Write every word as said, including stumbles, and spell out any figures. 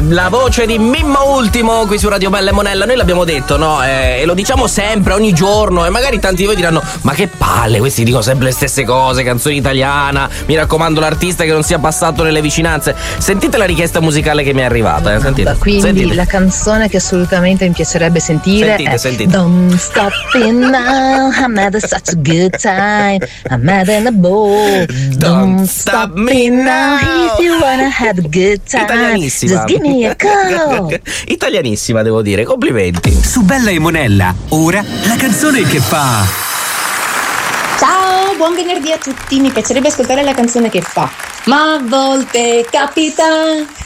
la voce di Mimmo Ultimo qui su Radio Bella e Monella. Noi l'abbiamo detto, no? Eh, e lo diciamo sempre, ogni giorno, e magari tanti di voi diranno: ma che palle, questi dicono sempre le stesse cose, canzone italiana, mi raccomando l'artista che non sia passato nelle vicinanze. Sentite la richiesta musicale che mi è arrivata, eh? Sentite. Quindi Sentite. la canzone che assolutamente mi piacerebbe sentire Sentite, è sentite. Don't stop it now, I'm having such a good time, I'm having a ball. Don't stop me now, if you wanna have a good time, Italianissima. just give me a call. Italianissima, devo dire, complimenti. Su Bella e Monella, ora la canzone che fa. Ciao, buon venerdì a tutti, mi piacerebbe ascoltare la canzone che fa Ma a volte capita